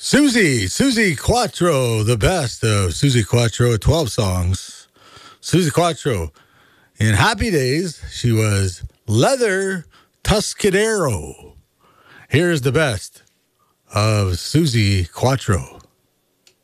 Susie Quattro, the best of Susie Quattro, 12 songs. Susie Quattro, in Happy Days, she was Leather Tuscadero. Here's the best of Susie Quattro.